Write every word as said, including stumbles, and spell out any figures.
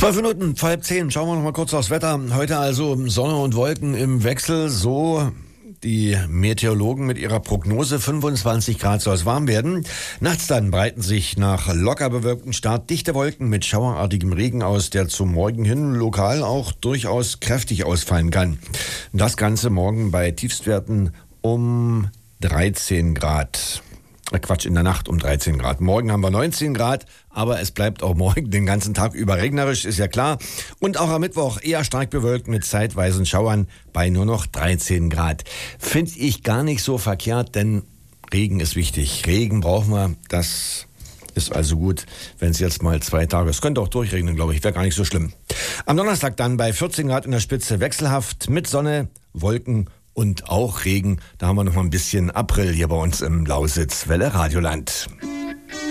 Zwölf Minuten, vor halb zehn. Schauen wir noch mal kurz aufs Wetter. Heute also Sonne und Wolken im Wechsel. So die Meteorologen mit ihrer Prognose. fünfundzwanzig Grad soll es warm werden. Nachts dann breiten sich nach locker bewölkten Start dichte Wolken mit schauerartigem Regen aus, der zum Morgen hin lokal auch durchaus kräftig ausfallen kann. Das Ganze morgen bei Tiefstwerten um dreizehn Grad. Quatsch, in der Nacht um dreizehn Grad. Morgen haben wir neunzehn Grad, aber es bleibt auch morgen den ganzen Tag über regnerisch, ist ja klar. Und auch am Mittwoch eher stark bewölkt mit zeitweisen Schauern bei nur noch dreizehn Grad. Finde ich gar nicht so verkehrt, denn Regen ist wichtig. Regen brauchen wir, das ist also gut, wenn es jetzt mal zwei Tage, es könnte auch durchregnen, glaube ich, wäre gar nicht so schlimm. Am Donnerstag dann bei vierzehn Grad in der Spitze wechselhaft mit Sonne, Wolken und auch Regen. Da haben wir noch mal ein bisschen April hier bei uns im Lausitz-Welle Radioland.